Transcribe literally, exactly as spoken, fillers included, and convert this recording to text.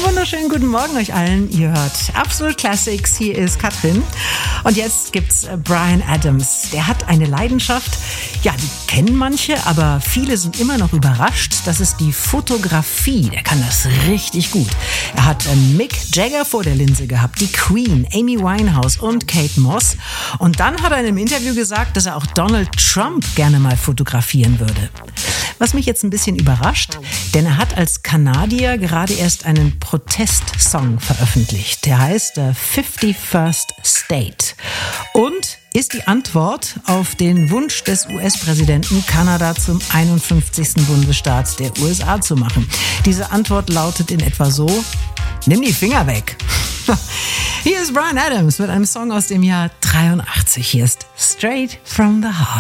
wunderschönen guten Morgen euch allen. Ihr hört Absolut Classics. Hier ist Katrin. Und jetzt gibt's Bryan Adams. Der hat eine Leidenschaft, ja, die kennen manche, aber viele sind immer noch überrascht. Das ist die Fotografie. Der kann das richtig gut. Er hat Mick Jagger vor der Linse gehabt, die Queen, Amy Winehouse und Kate Moss. Und dann hat er in einem Interview gesagt, dass er auch Donald Trump gerne mal fotografieren würde. Was mich jetzt ein bisschen überrascht, denn er hat als Kanadier gerade erst einen Protestsong veröffentlicht. Der heißt äh, fifty-first State und ist die Antwort auf den Wunsch des U S-Präsidenten, Kanada zum einundfünfzigsten Bundesstaat der U S A zu machen. Diese Antwort lautet in etwa so: Nimm die Finger weg. Hier ist Bryan Adams mit einem Song aus dem Jahr dreiundachtzig. Hier ist Straight from the Heart.